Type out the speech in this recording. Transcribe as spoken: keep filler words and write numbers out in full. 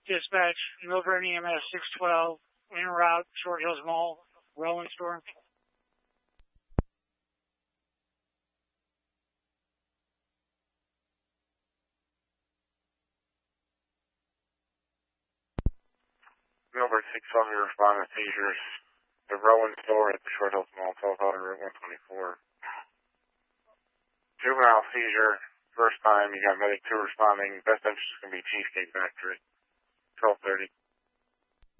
Dispatch, Milburn E M S six twelve, en route, Short Hills Mall, rolling store. Milburn six twelve, you're responding to seizures. The Rowan store at the Short Hills Mall, twelve out of Route one twenty-four. Juvenile seizure, first time, you got medic two responding. Best interest is going to be Cheesecake Factory, twelve thirty.